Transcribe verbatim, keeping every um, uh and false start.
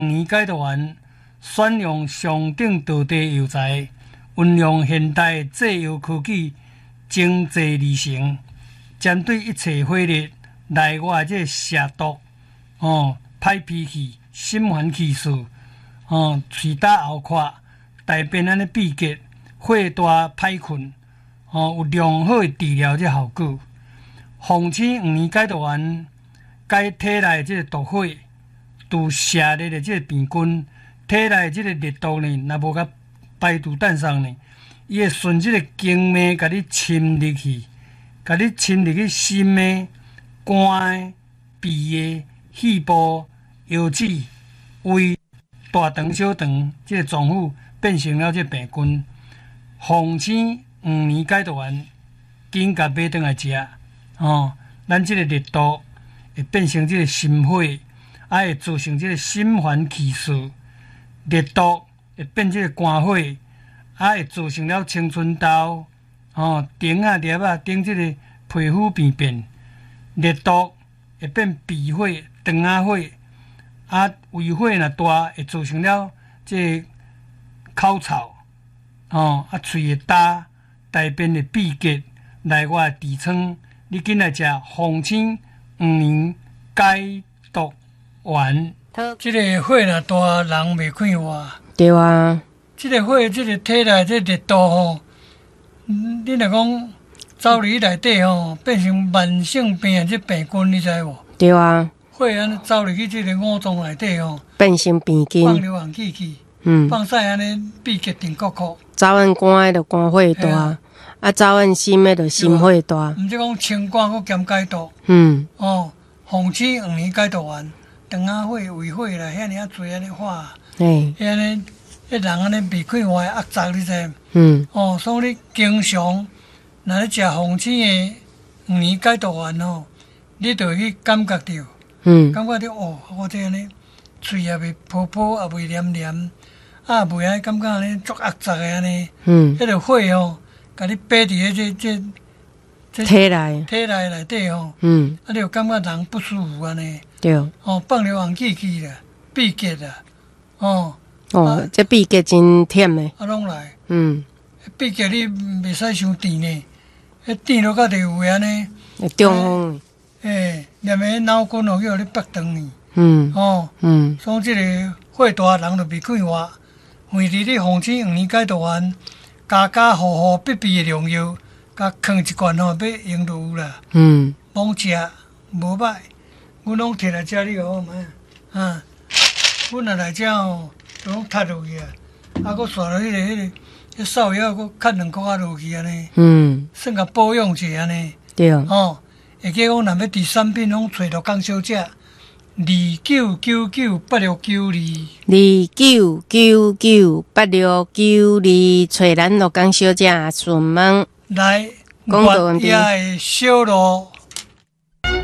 年解读员选用上等道地药材，运用现代制药科技，精济而成，针对一切火热内外这蛇毒、哦、歹脾气、心烦气躁、哦、喙焦喉渴、大便安尼闭结、火大歹困，哦，有良好的治疗这效果。红星黄年解毒丸解体内这个毒火，除射热的这个病菌，体内这个热毒呢，若无甲排除诞生呢，伊会顺这个经脉，甲你侵入去，甲你侵入去心的、肝的、脾的、肺部、腰子、胃、大肠、小肠，这个脏腑变成了这病菌。红星黄年解毒丸，紧甲买转来食。哦，咱即个热毒会变成即个心火，啊会造成即个心烦气躁；热毒会变即个肝火，啊会造成了青春痘、哦顶啊、粒啊、顶即个皮肤病变；热毒会变鼻火、肠仔火，啊胃火若大会造成了即个口臭，哦啊喙会焦，大便会闭结，内外痔疮。你紧来食红星黄年解毒丸，即个火若大，人袂快活。 对啊， 即个火，即个体内即热度吼，你若讲走入内底吼，变成慢性病即病菌，你知无？ 对啊， 火安尼走入去即个五脏内底吼， 变成病菌， 放流汗气气， 嗯， 放屎安尼闭结定骨骨， 早按肝的就肝火大。啊，早按心的就心火大， 毋是讲清肝佮兼解毒。 嗯， 哦，红星黄年解毒丸，肠仔火、胃火啦，遐尔啊侪安尼化， 嘿， 遐安尼，迄人安尼袂快活压榨，你知？ 嗯， 哦，所以你经常若咧食红星的黄年解毒丸吼，你就会去感觉到， 嗯， 感觉到哦，我这安尼喙也袂泡泡，也袂黏黏，啊，袂安尼感觉安尼足压榨的安尼， 嗯， 迄个火吼。甲你摆伫个这这体内体内内底吼， 嗯， 啊，你就感觉人不舒服安尼， 对， 哦，放流汗气气啦，闭结啦，哦， 哦，啊、这闭结真忝诶， 啊，拢来， 嗯， 闭结你袂使伤甜呢，迄甜落到地位安尼， 会中风， 诶，连个脑筋哦叫你拔断去， 嗯， 哦， 嗯， 所以即个火大人就袂快活，为伫你红星黄年解毒丸。家家户户必备的良药，甲放一罐吼，要用就有啦。 嗯， 罔食无歹，阮拢摕来遮，你互我买啊！阮若来遮吼，就拢塌落去啊，啊，佫刷落迄个、迄个、迄扫药，佫吸两箍仔落去安尼。嗯，算甲保养者安尼。 对。 哦，会记讲，若要伫产品拢找着讲小姐。二九九九八六九二， 二九九九八六九二，找咱罗江小姐询问。 来， 讲到也会小路。